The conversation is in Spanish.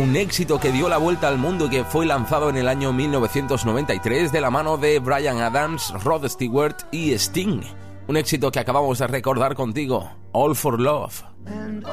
un éxito que dio la vuelta al mundo y que fue lanzado en el año 1993 de la mano de Bryan Adams, Rod Stewart y Sting. Un éxito que acabamos de recordar contigo, All for Love.